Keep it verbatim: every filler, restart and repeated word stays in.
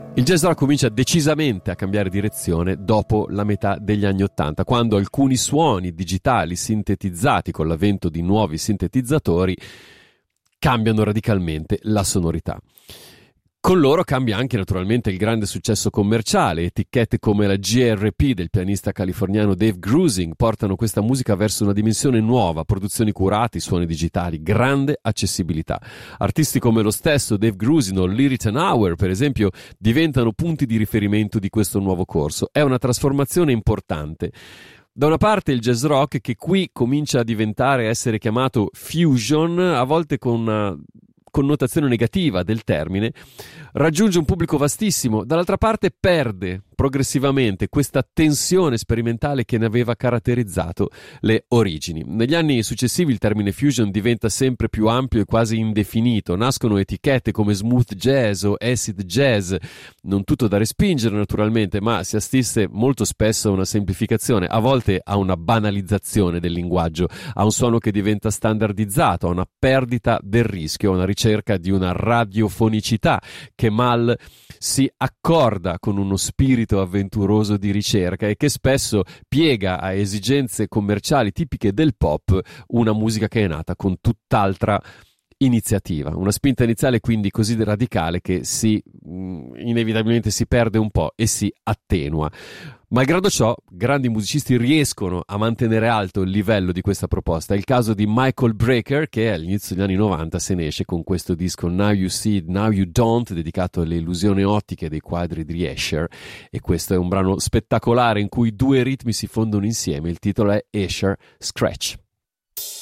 Il jazz rock comincia decisamente a cambiare direzione dopo la metà degli anni Ottanta, quando alcuni suoni digitali sintetizzati con l'avvento di nuovi sintetizzatori cambiano radicalmente la sonorità. Con loro cambia anche naturalmente il grande successo commerciale. Etichette come la G R P del pianista californiano Dave Grusin portano questa musica verso una dimensione nuova, produzioni curate, suoni digitali, grande accessibilità. Artisti come lo stesso Dave Grusin o Lee Ritenour, per esempio, diventano punti di riferimento di questo nuovo corso. È una trasformazione importante. Da una parte il jazz rock, che qui comincia a diventare, essere chiamato fusion, a volte con una connotazione negativa del termine, raggiunge un pubblico vastissimo. Dall'altra parte perde progressivamente questa tensione sperimentale che ne aveva caratterizzato le origini. Negli anni successivi il termine fusion diventa sempre più ampio e quasi indefinito. Nascono etichette come smooth jazz o acid jazz, non tutto da respingere naturalmente, ma si assiste molto spesso a una semplificazione, a volte a una banalizzazione del linguaggio, a un suono che diventa standardizzato, a una perdita del rischio, a una ricerca di una radiofonicità che mal si accorda con uno spirito avventuroso di ricerca e che spesso piega a esigenze commerciali tipiche del pop una musica che è nata con tutt'altra iniziativa, una spinta iniziale quindi così radicale che si mh, inevitabilmente si perde un po' e si attenua. Malgrado ciò, grandi musicisti riescono a mantenere alto il livello di questa proposta. È il caso di Michael Brecker, che all'inizio degli anni novanta se ne esce con questo disco Now You See, Now You Don't, dedicato alle illusioni ottiche dei quadri di Escher, e questo è un brano spettacolare in cui due ritmi si fondono insieme. Il titolo è Escher Scratch.